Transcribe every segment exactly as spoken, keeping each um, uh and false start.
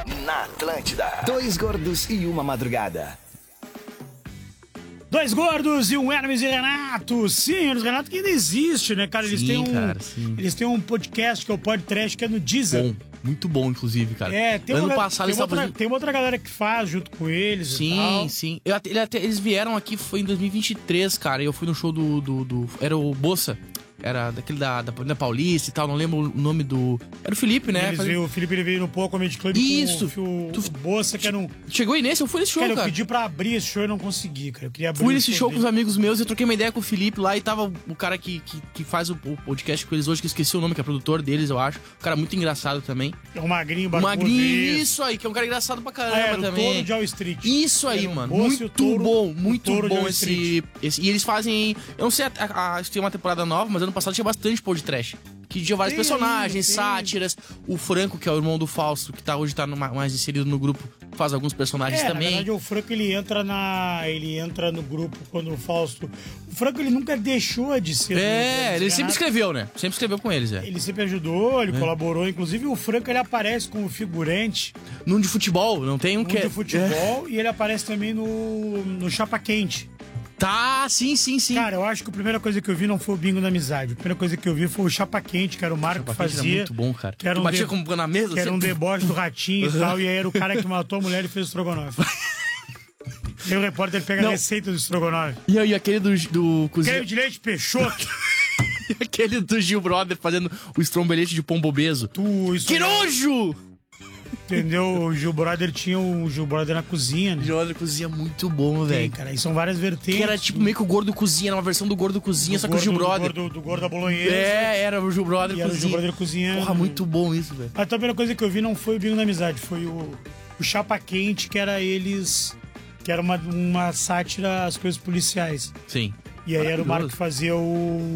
na Atlântida. Dois gordos e uma madrugada. Dois gordos e um Hermes e Renato. Sim, Hermes e Renato que ainda existe, né, cara? Eles Sim, têm um, cara, sim. Eles têm um podcast que é o Podcast, que é no Deezer. Bom, muito bom, inclusive, cara. É, tem ano uma, passado tem, eles uma outra, estavam... tem uma outra galera que faz junto com eles Sim, e tal. sim. Eu, até- ele até- eles vieram aqui, foi em dois mil e vinte e três, cara. E eu fui no show do... do, do- era o Bossa. Era daquele da, da, da Paulista e tal. Não lembro o nome do... Era o Felipe, né? Eles Falei- veio, o Felipe ele veio no Pô Comedy Club Isso. com o, o, Tu- o Bossa, que era um... Chegou aí nesse? Eu fui nesse show, Cara, eu cara. pedi pra abrir esse show e não consegui, cara. Eu queria abrir Fui o nesse show com os dele. amigos meus, eu troquei uma ideia com o Felipe lá e tava o cara que, que, que faz o, o podcast com eles hoje, que eu esqueci o nome, que é produtor deles, eu acho. Um cara muito engraçado também. É um magrinho, O barbudo. Magrinho, isso aí, que é um cara engraçado pra caramba Ah, era o também. Touro de Wall Street. Isso aí, Era o mano. Bossa e o Muito Touro- bom, o muito Touro de bom Wall esse, esse. E eles fazem. Eu não sei a- a- a- se tem uma temporada nova, mas ano passado tinha bastante pôr de trash. Que tinha vários Tem personagens, aí, tem. sátiras. O Franco, que é o irmão do Fausto, que tá, hoje tá numa- mais inserido no grupo, faz alguns personagens É, na também. verdade, o Franco, ele entra na... Ele entra no grupo quando o Fausto... O Franco, ele nunca deixou de ser... do- É, do ele sempre Renato. escreveu, né? Sempre escreveu com eles, é. Ele sempre ajudou, ele colaborou. Inclusive, o Franco, ele aparece como figurante Num de futebol, não tem um no que é. de futebol e ele aparece também no, no Chapa Quente. Tá, sim, sim, sim. Cara, eu acho que a primeira coisa que eu vi não foi o Bingo da Amizade. A primeira coisa que eu vi foi o Chapa Quente, que era o Marco que Chapa Quente era fazia. muito bom, cara. Que era Tu um batia de- com na mesa, Que era assim? um deboche do Ratinho e tal. E aí era o cara que matou a mulher e fez o estrogonofe. E aí o repórter pega Não. a receita do estrogonofe. E aí, aquele do, do cozinha... Creme de leite Peixoto. aquele do Gil Brother fazendo o estrombelete de pombo obeso. Tu, isso Que nojo! Entendeu? O Gil Brother tinha o Gil Brother na cozinha, né? Gil Brother cozinha muito bom, Tem, velho. cara. E são várias vertentes. Que era tipo meio que o Gordo Cozinha, era uma versão do Gordo Cozinha, do só que o Gil gordo- Brother. Do gordo, do gordo da bolonhesa. É, era o Gil Brother E era o Cozinha. Gil Brother cozinhando. Porra, muito bom isso, velho. Mas a primeira coisa que eu vi não foi o Bingo da Amizade, foi o, o Chapa Quente, que era eles... Que era uma, uma sátira às coisas policiais. Sim. E aí era o Marco Maravilhoso. que fazia o...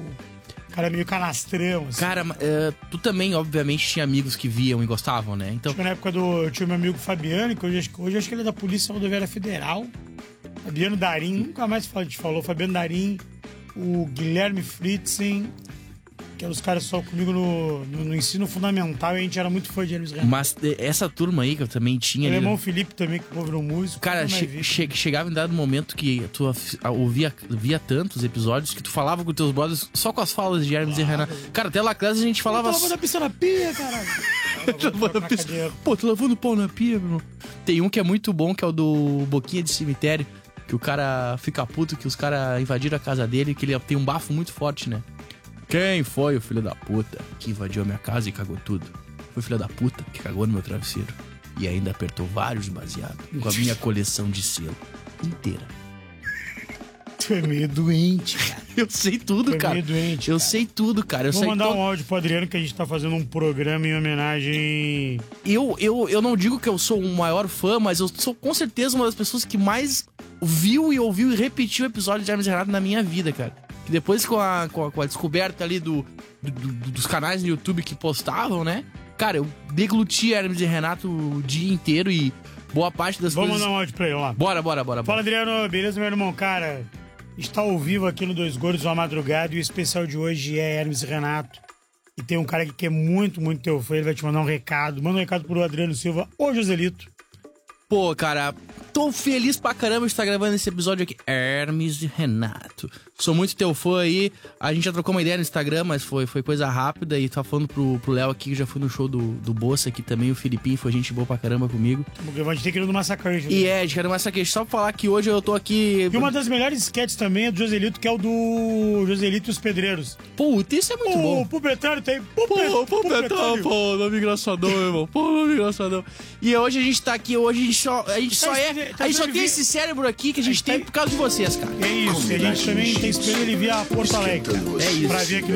O cara meio canastrão, assim. Cara, é, tu também, obviamente, tinha amigos que viam e gostavam, né? Então, Tipo, na época do... Eu tinha meu amigo Fabiano, que hoje, acho que- hoje acho que ele é da Polícia Rodoviária Federal. Fabiano Darim, nunca mais fala- te falou. Fabiano Darim, o Guilherme Fritzen, que eram os caras só comigo no, no, no ensino fundamental, e a gente era muito fã de Hermes Renato. mas é, essa turma aí que eu também tinha O ali... irmão Felipe também, que virou músico. Cara, nunca mais che- vi. che- chegava em dado momento que tu af- ouvia, via tantos episódios que tu falava com teus brothers só com as falas de Hermes e Renato. Cara, até lá classe a gente falava... Eu tô lavando a pista na pia, caralho. Tá lavando a Na pista. cadeira. Pô, tô lavando pau na pia, meu irmão. Tem um que é muito bom, que é o do Boquinha de Cemitério, que o cara fica puto, que os caras invadiram a casa dele, que ele tem um bafo muito forte, né? Quem foi o filho da puta que invadiu a minha casa e cagou tudo? Foi o filho da puta que cagou no meu travesseiro e ainda apertou vários baseados com a minha coleção de selo inteira. Tu é meio doente, cara. Eu sei tudo, Tu é cara. meio doente, Eu cara. sei tudo, cara. Eu Vou sei mandar to- um áudio pro Adriano que a gente tá fazendo um programa em homenagem... eu, eu, eu não digo que eu sou o maior fã, mas eu sou com certeza uma das pessoas que mais viu e ouviu e repetiu o episódio de Hermes e Renato na minha vida, cara. Que depois com a, com a, com a descoberta ali do, do- do- dos canais no YouTube que postavam, né? Cara, eu degluti Hermes e Renato o dia inteiro e boa parte das Vamos coisas... mandar um áudio pra ele, vamos lá. Bora, bora, bora. Fala, bora. Adriano. Beleza, meu irmão? Cara, está ao vivo aqui no Dois Gordos, uma madrugada, e o especial de hoje é Hermes e Renato. E tem um cara aqui que é muito, muito teu fã, ele vai te mandar um recado. Manda um recado pro Adriano Silva, ô Joselito. Pô, cara, tô feliz pra caramba de estar gravando esse episódio aqui. Hermes e Renato. Sou muito teu fã aí. A gente já trocou uma ideia no Instagram, mas foi, foi coisa rápida. E tá falando pro pro Léo aqui, que já fui no show do, do Bossa aqui também. O Filipinho foi gente boa pra caramba comigo. Porque a gente tem que ir no Massacre. E é, de cara, mas aqui, só pra falar que hoje eu tô aqui... E uma das melhores sketches também é do Joselito, que é o do Joselito e os Pedreiros. Puta, isso é muito O bom. proprietário tem... Pô, pô, Betão, pô, nome engraçadão, meu irmão. Pô, nome engraçadão. E hoje a gente tá aqui, hoje a gente só, a gente Tá só é... escre- tá A gente só escrevendo- tem esse cérebro aqui que a gente tá- tem por causa de vocês, cara. É isso, e a gente também tem esperando ele vir a Porto Alegre. É isso. Pra vir aqui